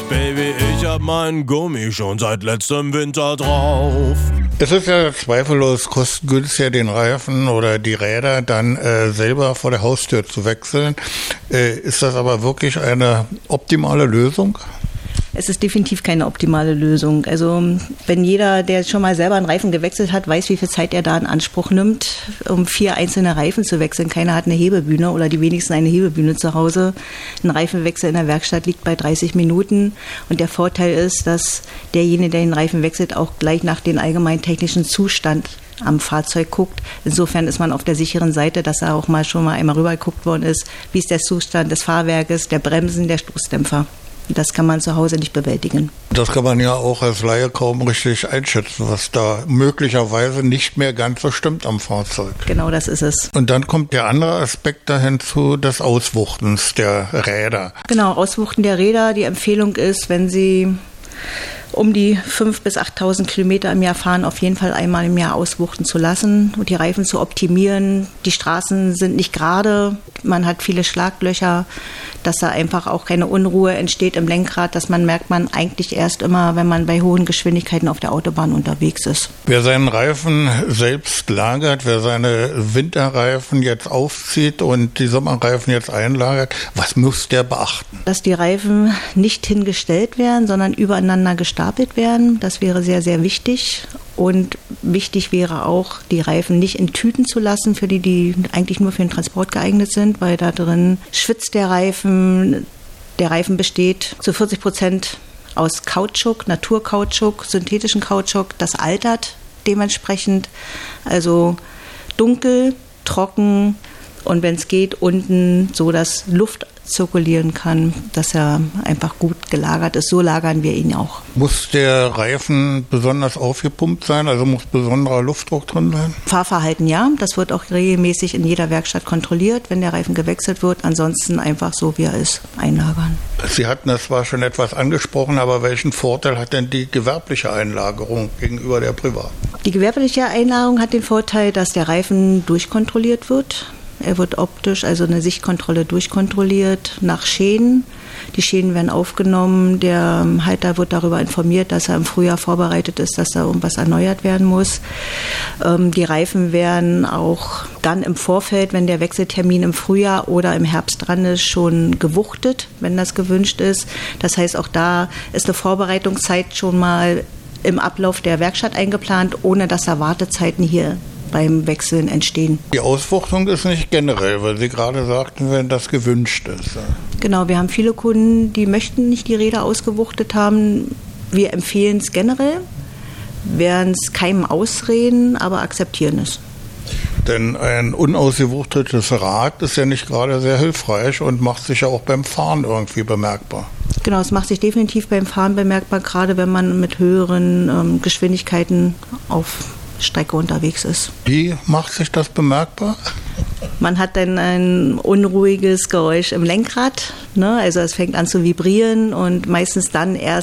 Baby, ich hab meinen Gummi schon seit letztem Winter drauf. Es ist ja zweifellos kostengünstiger, den Reifen oder die Räder dann selber vor der Haustür zu wechseln. Ist das aber wirklich eine optimale Lösung? Es ist definitiv keine optimale Lösung. Also wenn jeder, der schon mal selber einen Reifen gewechselt hat, weiß, wie viel Zeit er da in Anspruch nimmt, um 4 einzelne Reifen zu wechseln. Keiner hat eine Hebebühne oder die wenigsten eine Hebebühne zu Hause. Ein Reifenwechsel in der Werkstatt liegt bei 30 Minuten. Und der Vorteil ist, dass derjenige, der den Reifen wechselt, auch gleich nach dem allgemeinen technischen Zustand am Fahrzeug guckt. Insofern ist man auf der sicheren Seite, dass da auch schon mal einmal rüber geguckt worden ist, wie ist der Zustand des Fahrwerkes, der Bremsen, der Stoßdämpfer. Das kann man zu Hause nicht bewältigen. Das kann man ja auch als Laie kaum richtig einschätzen, was da möglicherweise nicht mehr ganz so stimmt am Fahrzeug. Genau, das ist es. Und dann kommt der andere Aspekt da hinzu, des Auswuchtens der Räder. Genau, Auswuchten der Räder. Die Empfehlung ist, wenn Sie um die 5.000 bis 8.000 Kilometer im Jahr fahren, auf jeden Fall einmal im Jahr auswuchten zu lassen und die Reifen zu optimieren. Die Straßen sind nicht gerade, man hat viele Schlaglöcher, dass da einfach auch keine Unruhe entsteht im Lenkrad. Das merkt man eigentlich erst immer, wenn man bei hohen Geschwindigkeiten auf der Autobahn unterwegs ist. Wer seinen Reifen selbst lagert, wer seine Winterreifen jetzt aufzieht und die Sommerreifen jetzt einlagert, was muss der beachten? Dass die Reifen nicht hingestellt werden, sondern übereinander gestapelt werden. Das wäre sehr, sehr wichtig. Und wichtig wäre auch, die Reifen nicht in Tüten zu lassen, für die eigentlich nur für den Transport geeignet sind, weil da drin schwitzt der Reifen. Der Reifen besteht zu 40% aus Kautschuk, Naturkautschuk, synthetischen Kautschuk. Das altert dementsprechend. Also dunkel, trocken und wenn es geht, unten so, dass Luft zirkulieren kann, dass er einfach gut gelagert ist. So lagern wir ihn auch. Muss der Reifen besonders aufgepumpt sein? Also muss besonderer Luftdruck drin sein? Fahrverhalten ja. Das wird auch regelmäßig in jeder Werkstatt kontrolliert, wenn der Reifen gewechselt wird. Ansonsten einfach so, wie er ist, einlagern. Sie hatten das zwar schon etwas angesprochen, aber welchen Vorteil hat denn die gewerbliche Einlagerung gegenüber der privaten? Die gewerbliche Einlagerung hat den Vorteil, dass der Reifen durchkontrolliert wird. Er wird optisch, also eine Sichtkontrolle durchkontrolliert nach Schäden. Die Schäden werden aufgenommen. Der Halter wird darüber informiert, dass er im Frühjahr vorbereitet ist, dass da irgendwas erneuert werden muss. Die Reifen werden auch dann im Vorfeld, wenn der Wechseltermin im Frühjahr oder im Herbst dran ist, schon gewuchtet, wenn das gewünscht ist. Das heißt, auch da ist eine Vorbereitungszeit schon mal im Ablauf der Werkstatt eingeplant, ohne dass da Wartezeiten hier beim Wechseln entstehen. Die Auswuchtung ist nicht generell, weil Sie gerade sagten, wenn das gewünscht ist. Genau, wir haben viele Kunden, die möchten nicht die Räder ausgewuchtet haben. Wir empfehlen es generell, werden es keinem ausreden, aber akzeptieren es. Denn ein unausgewuchtetes Rad ist ja nicht gerade sehr hilfreich und macht sich ja auch beim Fahren irgendwie bemerkbar. Genau, es macht sich definitiv beim Fahren bemerkbar, gerade wenn man mit höheren Geschwindigkeiten auf Strecke unterwegs ist. Wie macht sich das bemerkbar? Man hat dann ein unruhiges Geräusch im Lenkrad, ne? Also es fängt an zu vibrieren und meistens dann erst